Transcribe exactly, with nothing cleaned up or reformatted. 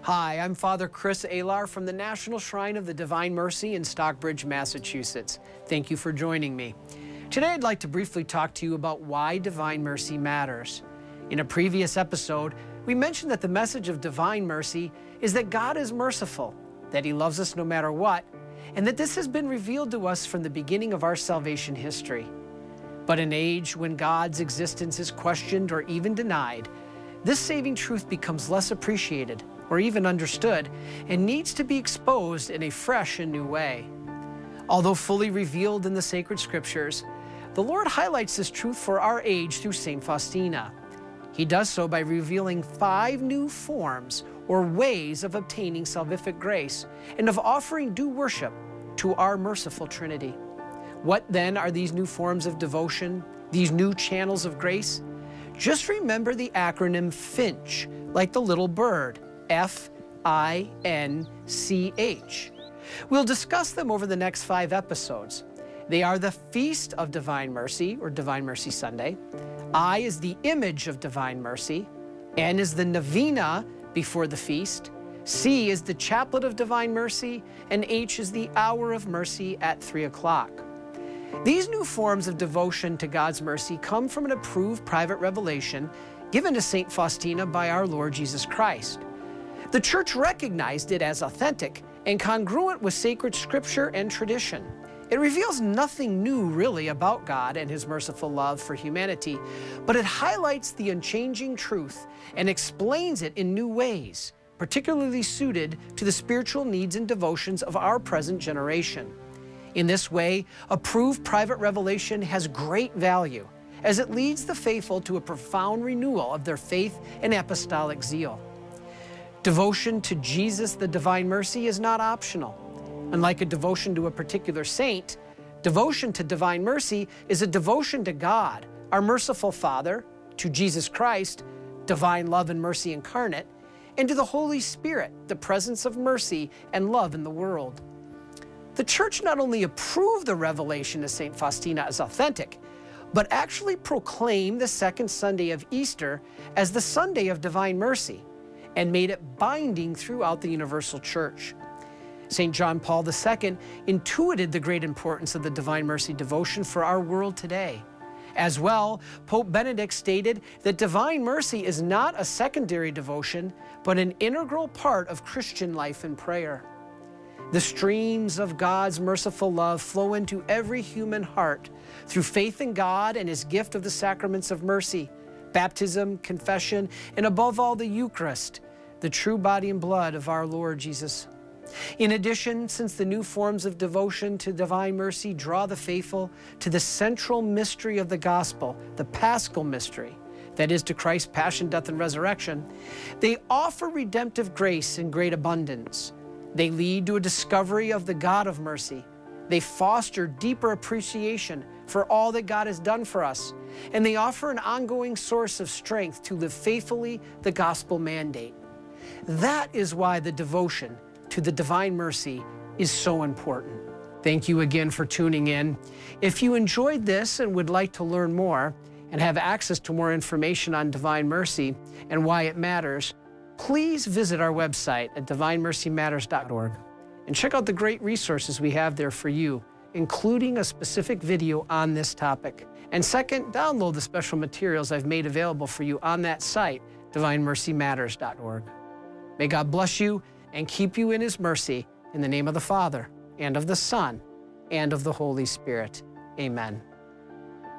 Hi, I'm Father Chris Alar from the National Shrine of the Divine Mercy in Stockbridge, Massachusetts. Thank you for joining me. Today I'd like to briefly talk to you about why Divine Mercy matters. In a previous episode, we mentioned that the message of Divine Mercy is that God is merciful, that He loves us no matter what, and that this has been revealed to us from the beginning of our salvation history. But in an age when God's existence is questioned or even denied, this saving truth becomes less appreciated or even understood and needs to be exposed in a fresh and new way. Although fully revealed in the sacred scriptures, the Lord highlights this truth for our age through Saint Faustina. He does so by revealing five new forms or ways of obtaining salvific grace and of offering due worship to our merciful Trinity. What then are these new forms of devotion, these new channels of grace? Just remember the acronym FINCH, like the little bird, F I N C H. We'll discuss them over the next five episodes. They are the Feast of Divine Mercy, or Divine Mercy Sunday. I is the image of Divine Mercy. N is the novena before the feast. C is the chaplet of Divine Mercy. And H is the hour of mercy at three o'clock. These new forms of devotion to God's mercy come from an approved private revelation given to Saint Faustina by our Lord Jesus Christ. The Church recognized it as authentic and congruent with sacred scripture and tradition. It reveals nothing new really about God and His merciful love for humanity, but it highlights the unchanging truth and explains it in new ways, particularly suited to the spiritual needs and devotions of our present generation. In this way, approved private revelation has great value as it leads the faithful to a profound renewal of their faith and apostolic zeal. Devotion to Jesus, the Divine Mercy, is not optional. Unlike a devotion to a particular saint, devotion to Divine Mercy is a devotion to God, our merciful Father, to Jesus Christ, divine love and mercy incarnate, and to the Holy Spirit, the presence of mercy and love in the world. The Church not only approved the revelation of Saint Faustina as authentic, but actually proclaimed the second Sunday of Easter as the Sunday of Divine Mercy, and made it binding throughout the universal Church. Saint John Paul the Second intuited the great importance of the Divine Mercy devotion for our world today. As well, Pope Benedict stated that Divine Mercy is not a secondary devotion, but an integral part of Christian life and prayer. The streams of God's merciful love flow into every human heart through faith in God and His gift of the sacraments of mercy, baptism, confession, and above all the Eucharist, the true body and blood of our Lord Jesus. In addition, since the new forms of devotion to Divine Mercy draw the faithful to the central mystery of the gospel, the Paschal mystery, that is to Christ's passion, death, and resurrection, they offer redemptive grace in great abundance. They lead to a discovery of the God of mercy. They foster deeper appreciation for all that God has done for us, and they offer an ongoing source of strength to live faithfully the gospel mandate. That is why the devotion to the Divine Mercy is so important. Thank you again for tuning in. If you enjoyed this and would like to learn more and have access to more information on Divine Mercy and why it matters, please visit our website at divine mercy matters dot org and check out the great resources we have there for you, including a specific video on this topic. And second, download the special materials I've made available for you on that site, divine mercy matters dot org. May God bless you and keep you in His mercy, in the name of the Father, and of the Son, and of the Holy Spirit. Amen.